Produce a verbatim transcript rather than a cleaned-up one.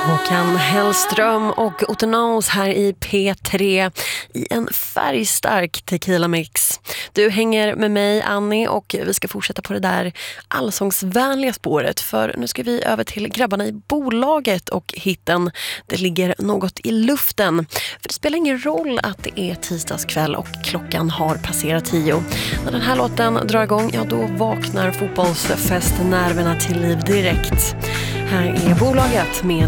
Håkan Hellström och Otto Knows här i P tre i en färgstark tequila mix. Du hänger med mig, Annie, och vi ska fortsätta på det där allsångsvänliga spåret, för nu ska vi över till grabbarna i bolaget och hitten Det ligger något i luften. För det spelar ingen roll att det är tisdagskväll och klockan har passerat tio. När den här låten drar igång, ja då vaknar fotbollsfestnerverna till liv direkt. Här är bolaget med